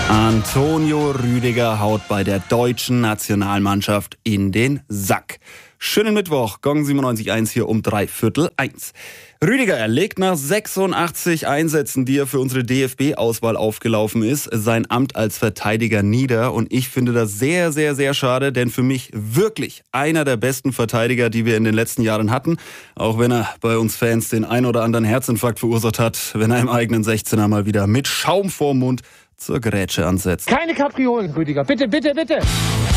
Antonio Rüdiger haut bei der deutschen Nationalmannschaft in den Sack. Schönen Mittwoch, Gong 97.1 hier um 1:15. Rüdiger erlegt nach 86 Einsätzen, die er für unsere DFB-Auswahl aufgelaufen ist, sein Amt als Verteidiger nieder. Und ich finde das sehr, sehr, sehr schade, denn für mich wirklich einer der besten Verteidiger, die wir in den letzten Jahren hatten. Auch wenn er bei uns Fans den ein oder anderen Herzinfarkt verursacht hat, wenn er im eigenen 16er mal wieder mit Schaum vorm Mund zur Grätsche ansetzt. Keine Kapriolen, Rüdiger. Bitte, bitte, bitte.